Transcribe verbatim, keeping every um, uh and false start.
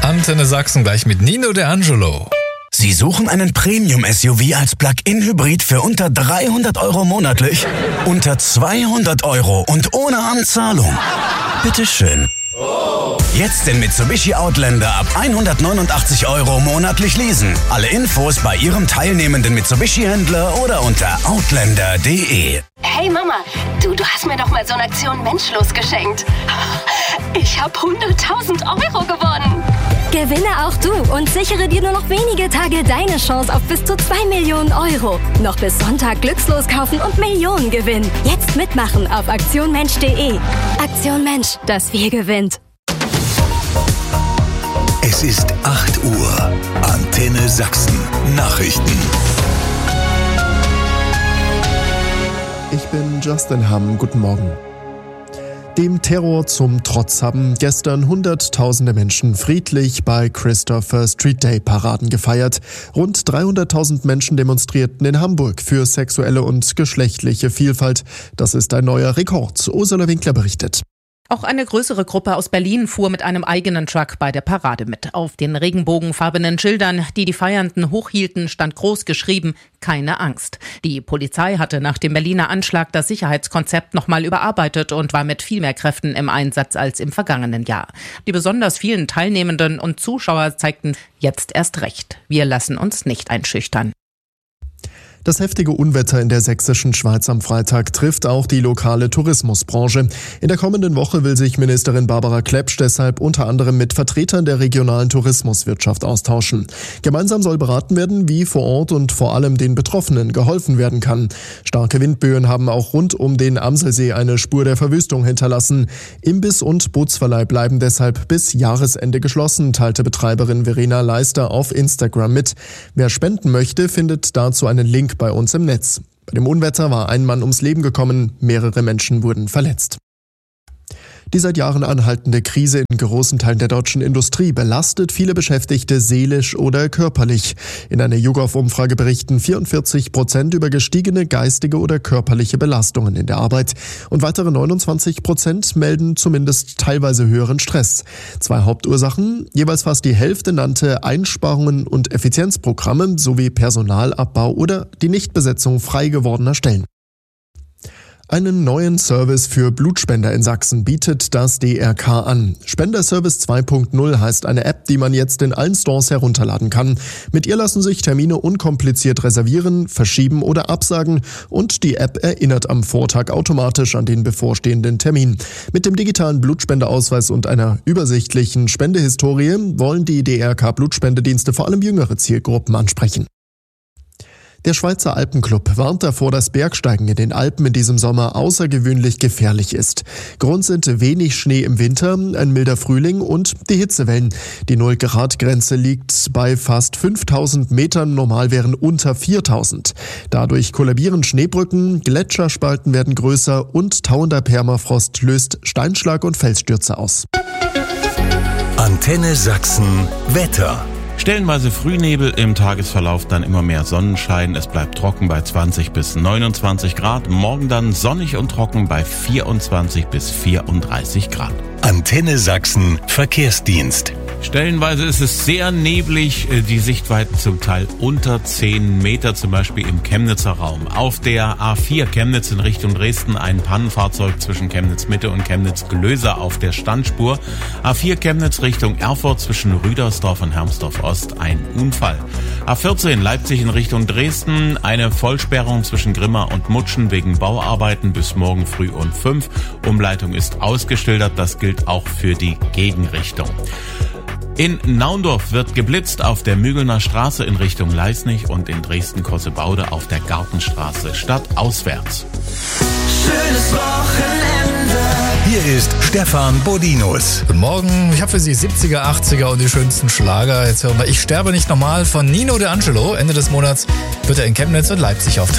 Antenne Sachsen gleich mit Nino De Angelo. Sie suchen einen Premium-S U V als Plug-in-Hybrid für unter dreihundert Euro monatlich? Unter zweihundert Euro und ohne Anzahlung? Bitteschön. Jetzt den Mitsubishi Outlander ab hundertneunundachtzig Euro monatlich leasen. Alle Infos bei Ihrem teilnehmenden Mitsubishi-Händler oder unter outlander punkt de. Hey Mama, du, du hast mir doch mal so eine Aktion Menschlos geschenkt. Ich habe hunderttausend Euro gewonnen. Gewinne auch du und sichere dir nur noch wenige Tage deine Chance auf bis zu zwei Millionen Euro. Noch bis Sonntag glückslos kaufen und Millionen gewinnen. Jetzt mitmachen auf aktion mensch punkt de. Aktion Mensch, das Wir gewinnt. Es ist acht Uhr. Antenne Sachsen. Nachrichten. Ich bin Justin Hamm. Guten Morgen. Dem Terror zum Trotz haben gestern Hunderttausende Menschen friedlich bei Christopher Street Day Paraden gefeiert. Rund dreihunderttausend Menschen demonstrierten in Hamburg für sexuelle und geschlechtliche Vielfalt. Das ist ein neuer Rekord. Ursula Winkler berichtet. Auch eine größere Gruppe aus Berlin fuhr mit einem eigenen Truck bei der Parade mit. Auf den regenbogenfarbenen Schildern, die die Feiernden hochhielten, stand groß geschrieben: Keine Angst. Die Polizei hatte nach dem Berliner Anschlag das Sicherheitskonzept nochmal überarbeitet und war mit viel mehr Kräften im Einsatz als im vergangenen Jahr. Die besonders vielen Teilnehmenden und Zuschauer zeigten jetzt erst recht: Wir lassen uns nicht einschüchtern. Das heftige Unwetter in der sächsischen Schweiz am Freitag trifft auch die lokale Tourismusbranche. In der kommenden Woche will sich Ministerin Barbara Klepsch deshalb unter anderem mit Vertretern der regionalen Tourismuswirtschaft austauschen. Gemeinsam soll beraten werden, wie vor Ort und vor allem den Betroffenen geholfen werden kann. Starke Windböen haben auch rund um den Amselsee eine Spur der Verwüstung hinterlassen. Imbiss und Bootsverleih bleiben deshalb bis Jahresende geschlossen, teilte Betreiberin Verena Leister auf Instagram mit. Wer spenden möchte, findet dazu einen Link bei uns im Netz. Bei dem Unwetter war ein Mann ums Leben gekommen, mehrere Menschen wurden verletzt. Die seit Jahren anhaltende Krise in großen Teilen der deutschen Industrie belastet viele Beschäftigte seelisch oder körperlich. In einer YouGov-Umfrage berichten vierundvierzig Prozent über gestiegene geistige oder körperliche Belastungen in der Arbeit. Und weitere neunundzwanzig Prozent melden zumindest teilweise höheren Stress. Zwei Hauptursachen: jeweils fast die Hälfte nannte Einsparungen und Effizienzprogramme sowie Personalabbau oder die Nichtbesetzung frei gewordener Stellen. Einen neuen Service für Blutspender in Sachsen bietet das D R K an. Spenderservice zwei Punkt null heißt eine App, die man jetzt in allen Stores herunterladen kann. Mit ihr lassen sich Termine unkompliziert reservieren, verschieben oder absagen und die App erinnert am Vortag automatisch an den bevorstehenden Termin. Mit dem digitalen Blutspendeausweis und einer übersichtlichen Spendehistorie wollen die D R K Blutspendedienste vor allem jüngere Zielgruppen ansprechen. Der Schweizer Alpenclub warnt davor, dass Bergsteigen in den Alpen in diesem Sommer außergewöhnlich gefährlich ist. Grund sind wenig Schnee im Winter, ein milder Frühling und die Hitzewellen. Die null-Grad-Grenze liegt bei fast fünftausend Metern, normal wären unter viertausend. Dadurch kollabieren Schneebrücken, Gletscherspalten werden größer und tauender Permafrost löst Steinschlag und Felsstürze aus. Antenne Sachsen Wetter. Stellenweise Frühnebel, im Tagesverlauf dann immer mehr Sonnenschein. Es bleibt trocken bei zwanzig bis neunundzwanzig Grad. Morgen dann sonnig und trocken bei vierundzwanzig bis vierunddreißig Grad. Antenne Sachsen Verkehrsdienst. Stellenweise ist es sehr neblig, die Sichtweiten zum Teil unter zehn Meter, zum Beispiel im Chemnitzer Raum. Auf der A vier Chemnitz in Richtung Dresden ein Pannenfahrzeug zwischen Chemnitz Mitte und Chemnitz Glöser auf der Standspur. A vier Chemnitz Richtung Erfurt zwischen Rüdersdorf und Hermsdorf Ost ein Unfall. A vierzehn Leipzig in Richtung Dresden eine Vollsperrung zwischen Grimma und Mutschen wegen Bauarbeiten bis morgen früh um fünf. Umleitung ist ausgeschildert, das gilt auch für die Gegenrichtung. In Naundorf wird geblitzt auf der Mügelner Straße in Richtung Leisnig und in Dresden-Kossebaude auf der Gartenstraße stadtauswärts. Schönes Wochenende. Hier ist Stefan Bodinus. Guten Morgen, ich habe für Sie siebziger, achtziger und die schönsten Schlager. Jetzt hören wir Ich sterbe nicht normal von Nino De Angelo. Ende des Monats wird er in Chemnitz und Leipzig auftreten.